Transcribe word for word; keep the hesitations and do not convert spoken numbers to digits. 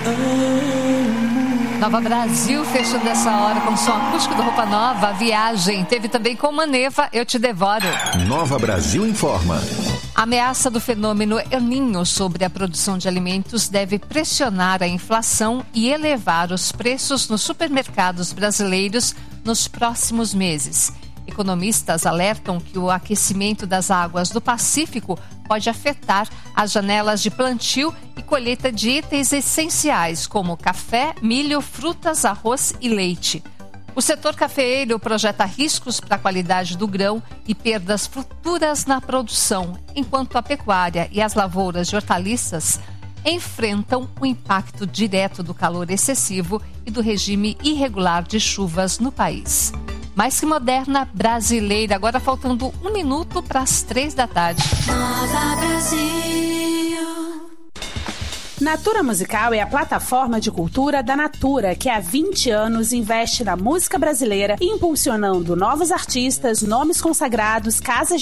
Nova Brasil, fechando essa hora com som acústico do Roupa Nova, Viagem. Teve também com Maneva, Eu Te Devoro. Nova Brasil informa. A ameaça do fenômeno El Niño sobre a produção de alimentos deve pressionar a inflação e elevar os preços nos supermercados brasileiros nos próximos meses. Economistas alertam que o aquecimento das águas do Pacífico pode afetar as janelas de plantio e colheita de itens essenciais como café, milho, frutas, arroz e leite. O setor cafeeiro projeta riscos para a qualidade do grão e perdas futuras na produção, enquanto a pecuária e as lavouras de hortaliças enfrentam o impacto direto do calor excessivo e do regime irregular de chuvas no país. Mais que moderna, brasileira. Agora faltando um minuto para as três da tarde. Nova Brasil. Natura Musical é a plataforma de cultura da Natura, que há vinte anos investe na música brasileira, impulsionando novos artistas, nomes consagrados, casas